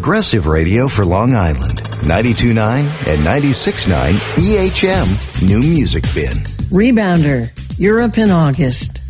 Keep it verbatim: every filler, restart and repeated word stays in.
Progressive Radio for Long Island. ninety-two point nine and ninety-six point nine E H M New Music Bin. Rebounder, Europe in August.